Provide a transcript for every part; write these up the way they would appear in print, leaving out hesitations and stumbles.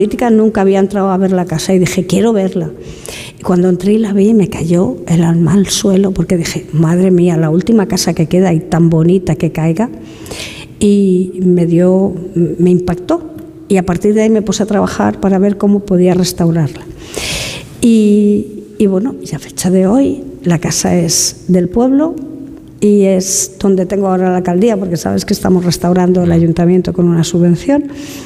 Nunca había entrado a ver la casa y dije, quiero verla. Y cuando entré y la vi, me cayó el alma al suelo, porque dije, madre mía, la última casa que queda y tan bonita que caiga. Y me impactó. Y a partir de ahí me puse a trabajar para ver cómo podía restaurarla. Y bueno, y a fecha de hoy, la casa es del pueblo y es donde tengo ahora la alcaldía, porque sabes que estamos restaurando el ayuntamiento con una subvención.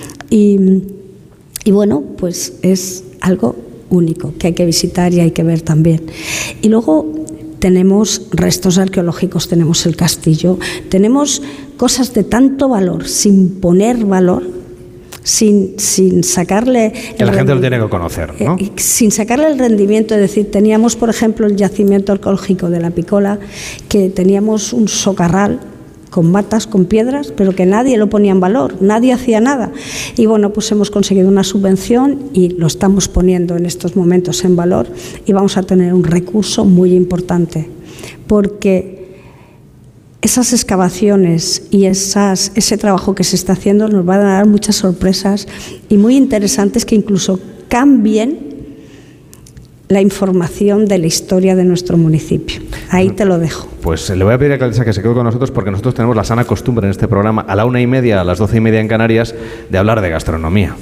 Y bueno, pues es algo único que hay que visitar y hay que ver también. Y luego tenemos restos arqueológicos, tenemos el castillo, tenemos cosas de tanto valor, sin poner valor, sin sacarle... Que la gente lo tiene que conocer, ¿no? Sin sacarle el rendimiento, es decir, teníamos, por ejemplo, el yacimiento arqueológico de la Picola, que teníamos un socarral con matas, con piedras, pero que nadie lo ponía en valor, nadie hacía nada. Y bueno, pues hemos conseguido una subvención y lo estamos poniendo en estos momentos en valor y vamos a tener un recurso muy importante, porque esas excavaciones y ese trabajo que se está haciendo nos va a dar muchas sorpresas y muy interesantes que incluso cambien la información de la historia de nuestro municipio. Ahí te lo dejo. Pues le voy a pedir a Clarisa que se quede con nosotros, porque nosotros tenemos la sana costumbre en este programa, a la 1:30, a las 12:30 en Canarias, de hablar de gastronomía.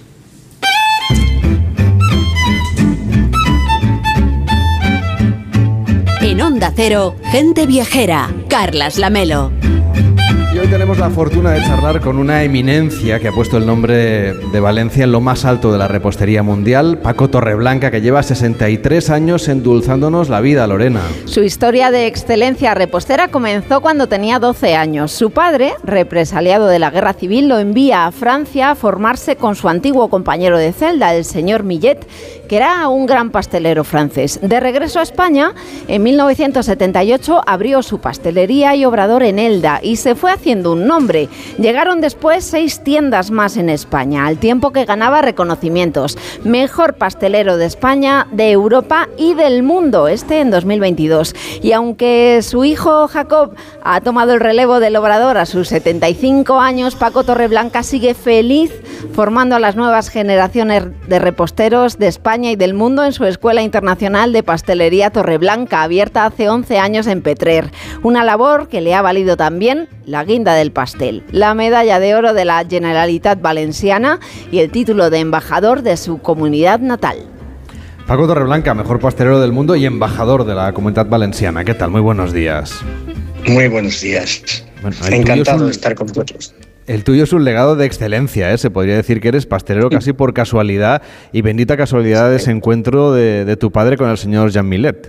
En Onda Cero, Gente Viajera, Carlas Lamelo. Y hoy tenemos la fortuna de charlar con una eminencia que ha puesto el nombre de Valencia en lo más alto de la repostería mundial, Paco Torreblanca, que lleva 63 años endulzándonos la vida, Lorena. Su historia de excelencia repostera comenzó cuando tenía 12 años. Su padre, represaliado de la Guerra Civil, lo envía a Francia a formarse con su antiguo compañero de celda, el señor Millet, que era un gran pastelero francés. De regreso a España, en 1978 abrió su pastelería y obrador en Elda y se fue haciendo un nombre. Llegaron después 6 tiendas más en España, al tiempo que ganaba reconocimientos. Mejor pastelero de España, de Europa y del mundo, en 2022. Y aunque su hijo Jacob ha tomado el relevo del obrador a sus 75 años, Paco Torreblanca sigue feliz formando a las nuevas generaciones de reposteros de España y del mundo en su Escuela Internacional de Pastelería Torreblanca, abierta hace 11 años en Petrer. Una labor que le ha valido también la guinda del pastel, la medalla de oro de la Generalitat Valenciana y el título de embajador de su comunidad natal. Paco Torreblanca, mejor pastelero del mundo y embajador de la Comunidad Valenciana. ¿Qué tal? Muy buenos días. Muy buenos días. Bueno, encantado de estar con vosotros. El tuyo es un legado de excelencia, ¿eh? Se podría decir que eres pastelero casi por casualidad, y bendita casualidad de ese encuentro de tu padre con el señor Jean Millet.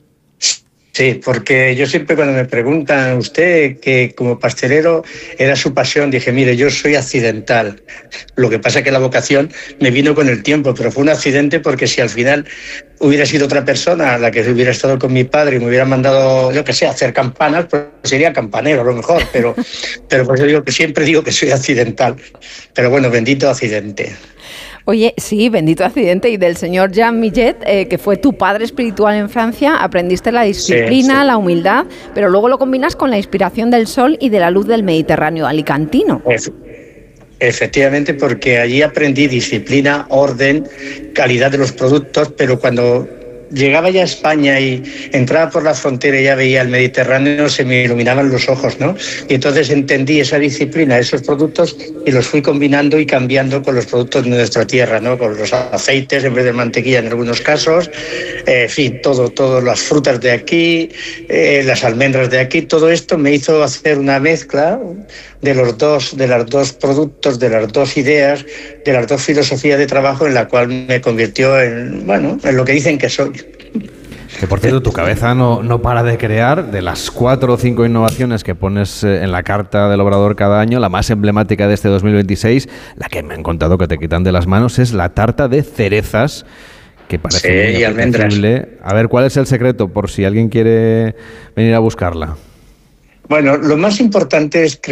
Sí, porque yo siempre cuando me preguntan usted que como pastelero era su pasión, dije, mire, yo soy accidental. Lo que pasa es que la vocación me vino con el tiempo, pero fue un accidente porque si al final hubiera sido otra persona la que hubiera estado con mi padre y me hubiera mandado, yo qué sé, a hacer campanas, pues sería campanero a lo mejor, pero por eso digo que siempre digo que soy accidental. Pero bueno, bendito accidente. Oye, sí, bendito accidente. Y del señor Jean Millet, que fue tu padre espiritual en Francia, aprendiste la disciplina, sí. La humildad, pero luego lo combinas con la inspiración del sol y de la luz del Mediterráneo alicantino. Efectivamente, porque allí aprendí disciplina, orden, calidad de los productos, pero cuando llegaba ya a España y entraba por la frontera y ya veía el Mediterráneo, se me iluminaban los ojos, ¿no? Y entonces entendí esa disciplina, esos productos, y los fui combinando y cambiando con los productos de nuestra tierra, ¿no? Con los aceites en vez de mantequilla en algunos casos, en fin, todo, las frutas de aquí, las almendras de aquí, todo esto me hizo hacer una mezcla de los dos productos, de las dos ideas, de las dos filosofías de trabajo, en la cual me convirtió en lo que dicen que soy. Que por cierto, tu cabeza no para de crear. De las 4 o 5 innovaciones que pones en la carta del obrador cada año, la más emblemática de este 2026, la que me han contado que te quitan de las manos, es la tarta de cerezas, que parece muy apetecible. A ver, ¿cuál es el secreto por si alguien quiere venir a buscarla? Bueno, lo más importante es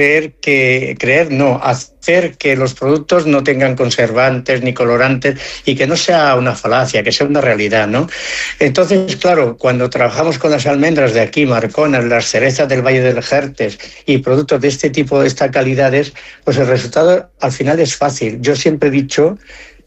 hacer que los productos no tengan conservantes ni colorantes y que no sea una falacia, que sea una realidad, ¿no? Entonces, claro, cuando trabajamos con las almendras de aquí, marconas, las cerezas del Valle del Jertes y productos de este tipo, de estas calidades, pues el resultado al final es fácil. Yo siempre he dicho